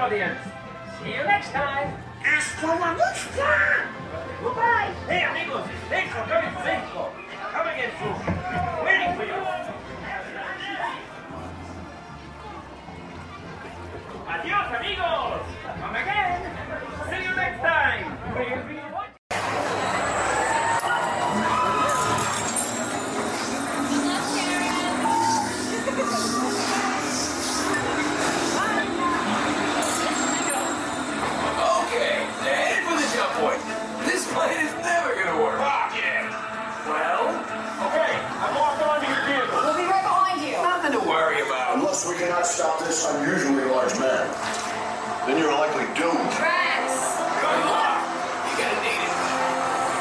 audience. See you next time. Hasta la vista! Goodbye. Hey, amigos, thanks for coming to Mexico. Come again soon. Waiting for you. Adios, amigos. Come again. See you next time. This plan is never gonna work. Ah, yeah. Well, okay. I'm walking onto your vehicle. We'll be right behind you. Nothing to worry about. Unless we cannot stop this unusually large man, then you're likely doomed.